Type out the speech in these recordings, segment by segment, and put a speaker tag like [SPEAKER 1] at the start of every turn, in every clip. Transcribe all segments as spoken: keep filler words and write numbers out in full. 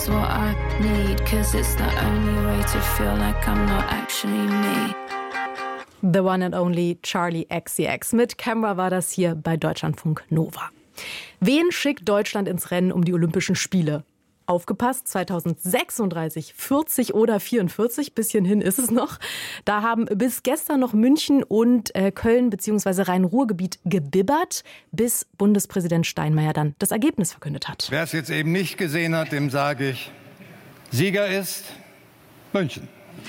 [SPEAKER 1] what I need, 'cause it's the only way to feel like I'm not actually me.
[SPEAKER 2] The one and only Charli X C X. Mit Camera war das hier bei Deutschlandfunk Nova. Wen schickt Deutschland ins Rennen um die Olympischen Spiele? Aufgepasst, zweitausendsechsunddreißig, vierzig oder vierundvierzig, bisschen hin ist es noch. Da haben bis gestern noch München und äh, Köln bzw. Rhein-Ruhr-Gebiet gebibbert, bis Bundespräsident Steinmeier dann das Ergebnis verkündet hat.
[SPEAKER 3] Wer es jetzt eben nicht gesehen hat, dem sage ich, Sieger ist München.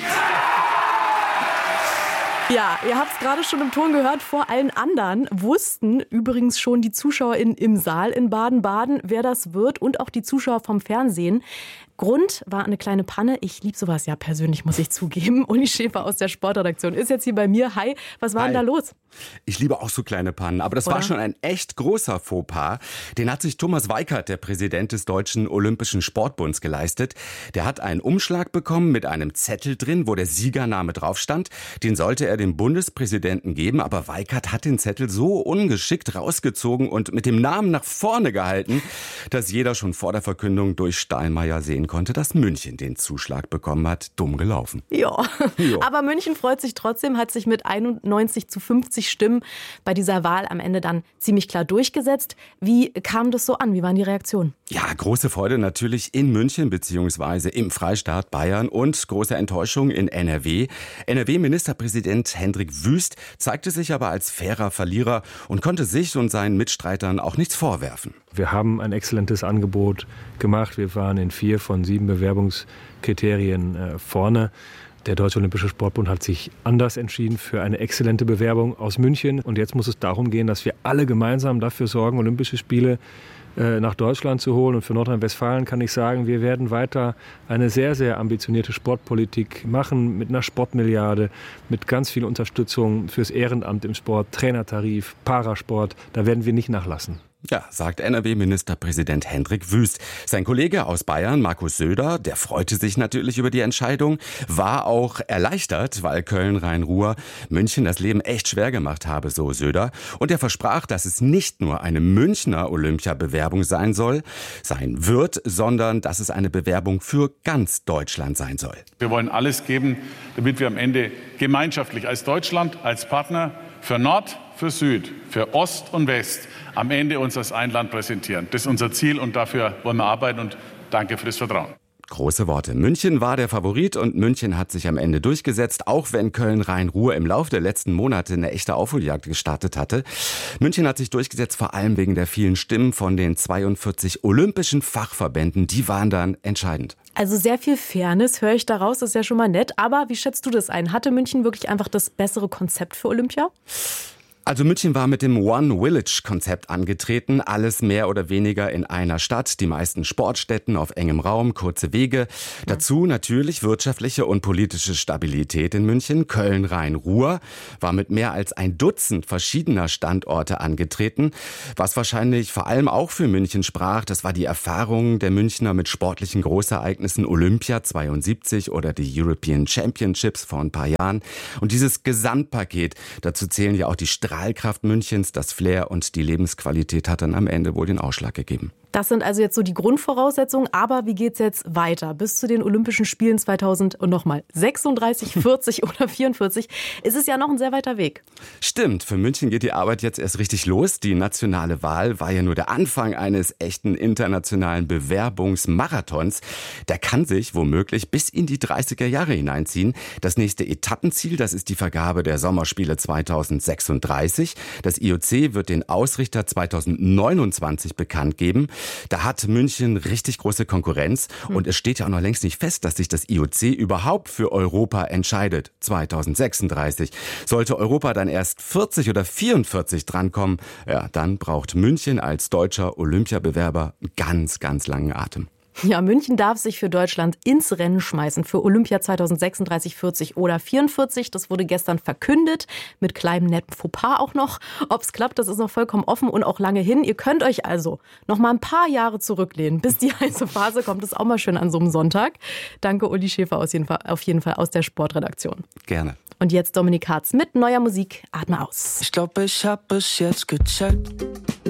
[SPEAKER 2] Ja, ihr habt es gerade schon im Ton gehört, vor allen anderen wussten übrigens schon die ZuschauerInnen im Saal in Baden-Baden, wer das wird, und auch die Zuschauer vom Fernsehen. Grund war eine kleine Panne. Ich liebe sowas ja persönlich, muss ich zugeben. Uli Schäfer aus der Sportredaktion ist jetzt hier bei mir. Hi, was war
[SPEAKER 4] Hi.
[SPEAKER 2] denn da los?
[SPEAKER 4] Ich liebe auch so kleine Pannen, aber das
[SPEAKER 2] Oder?
[SPEAKER 4] war schon ein echt großer Fauxpas. Den hat sich Thomas Weikert, der Präsident des Deutschen Olympischen Sportbunds, geleistet. Der hat einen Umschlag bekommen mit einem Zettel drin, wo der Siegername drauf stand. Den sollte er dem Bundespräsidenten geben, aber Weikert hat den Zettel so ungeschickt rausgezogen und mit dem Namen nach vorne gehalten, dass jeder schon vor der Verkündung durch Steinmeier sehen konnte, dass München den Zuschlag bekommen hat. Dumm gelaufen.
[SPEAKER 2] Ja,
[SPEAKER 4] Jo.
[SPEAKER 2] aber München freut sich trotzdem, hat sich mit einundneunzig zu fünfzig Stimmen bei dieser Wahl am Ende dann ziemlich klar durchgesetzt. Wie kam das so an? Wie waren die Reaktionen?
[SPEAKER 4] Ja, große Freude natürlich in München bzw. im Freistaat Bayern und große Enttäuschung in N R W. N R W-Ministerpräsident Hendrik Wüst zeigte sich aber als fairer Verlierer und konnte sich und seinen Mitstreitern auch nichts vorwerfen.
[SPEAKER 5] Wir haben ein exzellentes Angebot gemacht. Wir waren in vier von sieben Bewerbungskriterien äh, vorne. Der Deutsche Olympische Sportbund hat sich anders entschieden für eine exzellente Bewerbung aus München. Und jetzt muss es darum gehen, dass wir alle gemeinsam dafür sorgen, Olympische Spiele äh, nach Deutschland zu holen. Und für Nordrhein-Westfalen kann ich sagen, wir werden weiter eine sehr, sehr ambitionierte Sportpolitik machen mit einer Sportmilliarde, mit ganz viel Unterstützung fürs Ehrenamt im Sport, Trainertarif, Parasport. Da werden wir nicht nachlassen.
[SPEAKER 4] Ja, sagt N R W-Ministerpräsident Hendrik Wüst. Sein Kollege aus Bayern, Markus Söder, der freute sich natürlich über die Entscheidung, war auch erleichtert, weil Köln-Rhein-Ruhr München das Leben echt schwer gemacht habe, so Söder. Und er versprach, dass es nicht nur eine Münchner Olympiabewerbung sein soll, sein wird, sondern dass es eine Bewerbung für ganz Deutschland sein soll.
[SPEAKER 6] Wir wollen alles geben, damit wir am Ende gemeinschaftlich als Deutschland, als Partner für Nord, für Süd, für Ost und West am Ende uns als ein Land präsentieren. Das ist unser Ziel und dafür wollen wir arbeiten und danke für das Vertrauen.
[SPEAKER 4] Große Worte. München war der Favorit und München hat sich am Ende durchgesetzt, auch wenn Köln-Rhein-Ruhr im Laufe der letzten Monate eine echte Aufholjagd gestartet hatte. München hat sich durchgesetzt, vor allem wegen der vielen Stimmen von den zweiundvierzig olympischen Fachverbänden. Die waren dann entscheidend.
[SPEAKER 2] Also sehr viel Fairness höre ich daraus, das ist ja schon mal nett. Aber wie schätzt du das ein? Hatte München wirklich einfach das bessere Konzept für Olympia?
[SPEAKER 4] Also München war mit dem One-Village-Konzept angetreten, alles mehr oder weniger in einer Stadt, die meisten Sportstätten auf engem Raum, kurze Wege. Dazu natürlich wirtschaftliche und politische Stabilität in München. Köln-Rhein-Ruhr war mit mehr als ein Dutzend verschiedener Standorte angetreten. Was wahrscheinlich vor allem auch für München sprach, das war die Erfahrung der Münchner mit sportlichen Großereignissen Olympia zweiundsiebzig oder die European Championships vor ein paar Jahren. Und dieses Gesamtpaket, dazu zählen ja auch die Strahlkraft Münchens, das Flair und die Lebensqualität hat dann am Ende wohl den Ausschlag gegeben.
[SPEAKER 2] Das sind also jetzt so die Grundvoraussetzungen. Aber wie geht's jetzt weiter? Bis zu den Olympischen Spielen zweitausend und nochmal sechsunddreißig, vierzig oder vierundvierzig ist es ja noch ein sehr weiter Weg.
[SPEAKER 4] Stimmt, für München geht die Arbeit jetzt erst richtig los. Die nationale Wahl war ja nur der Anfang eines echten internationalen Bewerbungsmarathons. Der kann sich womöglich bis in die dreißiger Jahre hineinziehen. Das nächste Etappenziel, das ist die Vergabe der Sommerspiele zweitausendsechsunddreißig. Das I O C wird den Ausrichter zweitausendneunundzwanzig bekannt geben. Da hat München richtig große Konkurrenz und es steht ja auch noch längst nicht fest, dass sich das I O C überhaupt für Europa entscheidet. zweitausendsechsunddreißig. Sollte Europa dann erst vierzig oder vierundvierzig drankommen, ja, dann braucht München als deutscher Olympiabewerber einen ganz, ganz langen Atem.
[SPEAKER 2] Ja, München darf sich für Deutschland ins Rennen schmeißen für Olympia zweitausendsechsunddreißig, vierzig oder vierundvierzig. Das wurde gestern verkündet, mit kleinem netten Fauxpas auch noch. Ob es klappt, das ist noch vollkommen offen und auch lange hin. Ihr könnt euch also noch mal ein paar Jahre zurücklehnen, bis die heiße Phase kommt. Das ist auch mal schön an so einem Sonntag. Danke Uli Schäfer aus jeden Fall, auf jeden Fall aus der Sportredaktion.
[SPEAKER 4] Gerne.
[SPEAKER 2] Und jetzt Dominik Hartz mit neuer Musik. Atme aus.
[SPEAKER 7] Ich glaube, ich hab es jetzt gecheckt.